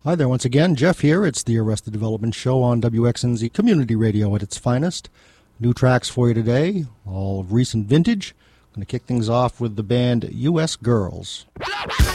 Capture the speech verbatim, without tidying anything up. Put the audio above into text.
Hi there once again, Jeff here. It's the Arrested Development Show on W X N Z Community Radio at its finest. New tracks for you today, all recent vintage. I'm going to kick things off with the band U S Girls.